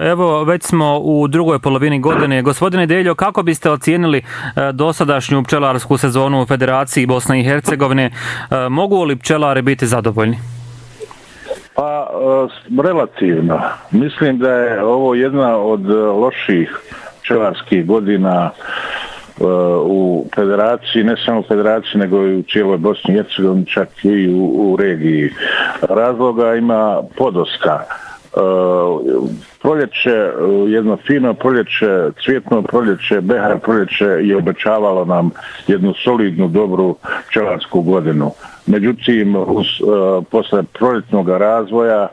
evo već smo u drugoj polovini godine. Gospodine Deljo, kako biste ocijenili dosadašnju pčelarsku sezonu u Federaciji Bosne i Hercegovine? Mogu li pčelari biti zadovoljni? Pa, relativno. Mislim da je ovo jedna od loših pčelarskih godina u Federaciji, ne samo u Federaciji, nego i u cijeloj Bosni i Hercegovini, čak i u regiji. Razloga ima podosta. Proljeće, jedno fino proljeće, cvjetno proljeće, behar proljeće je obećavalo nam jednu solidnu, dobru pčelarsku godinu. Međutim, posle proljetnog razvoja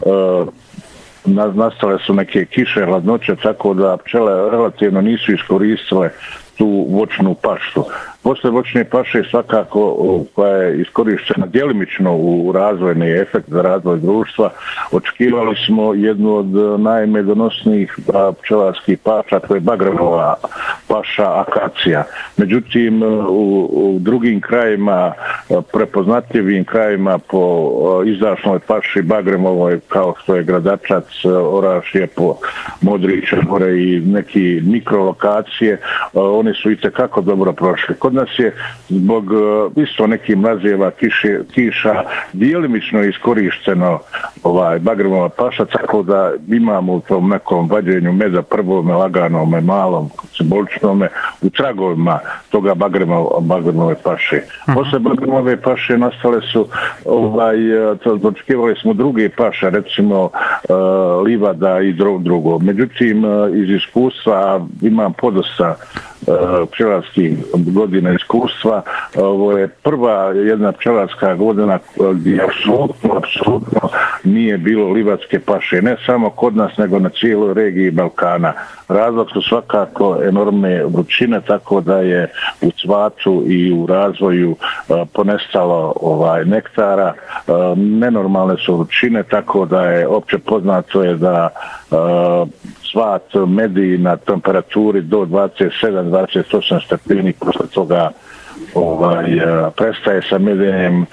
nastale su neke kiše, hladnoće, tako da pčele relativno nisu iskoristile tu voćnu pašu. Posle voćne paše svakako koja je iskorištena djelimično u razvojni efekt za razvoj društva, očekivali smo jednu od najmedonosnijih pčelarskih paša, to je bagremova paša akacija. Međutim, u drugim krajima, prepoznatljivim krajima po izdašnoj paši bagremovoj, kao što je Gradačac, Orašje, po Modrića, gore i neki mikrolokacije, oni su itekako dobro prošli. Kod nas je zbog isto nekih mrazijeva kiša dijelimično iskorišteno bagremova paša, tako da imamo u tom nekom vađenju meda prvome, laganome, malom, simboličnome, u tragovima toga bagremove paše. Posle bagremove paše nastale su, očekivali smo druge paše, recimo livada i drugo. Međutim, iz iskustva imam podosta pčelarskih godina iskustva. Ovo je prva jedna pčelarska godina gdje apsolutno nije bilo livadske paše. Ne samo kod nas, nego na cijeloj regiji Balkana. Razlog su svakako enormne vrućine, tako da je u cvatu i u razvoju ponestalo nektara. Nenormalne su vrućine, tako da je opće poznato je da cvat medi na temperaturi do 27-28 stepeni, posle toga prestaje sa medenjem,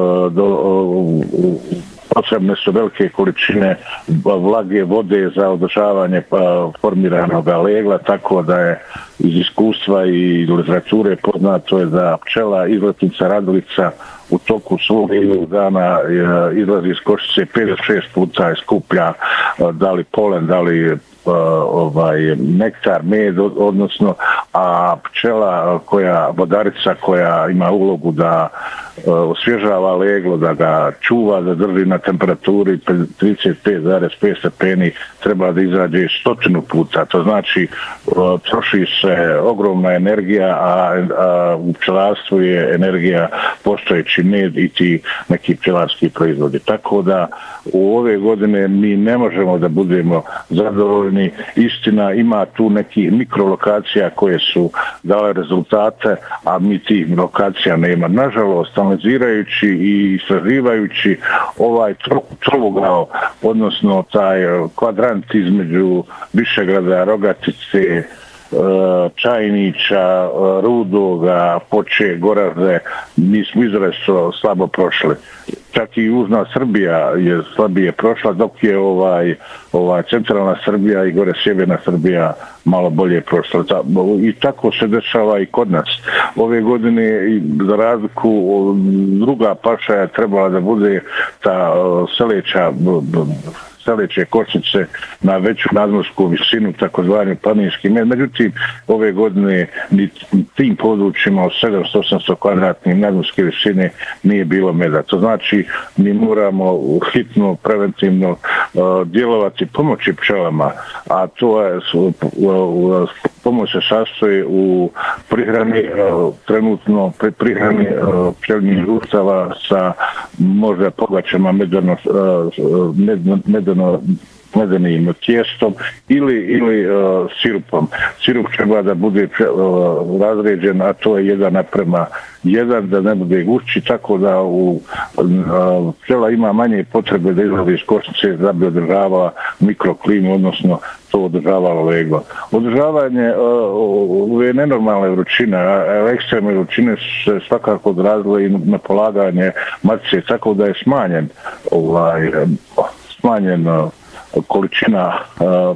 potrebne su velike količine vlage, vode za održavanje formiranog legla, tako da je iz iskustva i literature poznato je da pčela izletnica radilica u toku svog dana izlazi iz košnice 5-6 puta, skuplja da li polen, da li nektar, med, odnosno, a pčela vodarica koja ima ulogu da osvježava leglo, da ga čuva, da drži na temperaturi 35,5 stepeni, treba da izađe 100 puta. To znači, troši se ogromna energija, a u pčelarstvu je energija postojeći med i ti neki pčelarski proizvodi. Tako da u ove godine mi ne možemo da budemo zadovoljni. Istina, ima tu nekih mikrolokacija koje su dale rezultate, a mi tih lokacija nema. Nažalost, analizirajući i istraživajući ovaj trologao, odnosno taj kvadrant između Višegrada, Rogatice, Čajnića, Rudoga, Poče, Goraze, mi smo izrazito slabo prošli. Čak i južna Srbija je slabije prošla, dok je centralna Srbija i gore sjeverna Srbija malo bolje prošla. I tako se dešava i kod nas. Ove godine, za razliku, druga paša je trebala da bude ta seleće košnice na veću nadmorsku visinu, takozvani planinski med. Međutim, ove godine ni tim područjima od 700-800 kvadratnih nadmorske visine nije bilo meda. To znači, mi moramo hitno, preventivno djelovati, pomoći pčelama, a to je pomoć se sastoji u prihrani, trenutno prihrani pčelnih društava sa možda pogačama medenim tijestom ili sirupom. Sirup treba da bude razređen, a to je 1:1, da ne bude gušći, tako da pčela ima manje potrebe da izlazi iz košnice da bi održavala mikroklimu, odnosno to održavalo leglo. Održavanje ove nenormalne vrućine, ekstremne vrućine se svakako odrazile i na polaganje matice, tako da je smanjen količina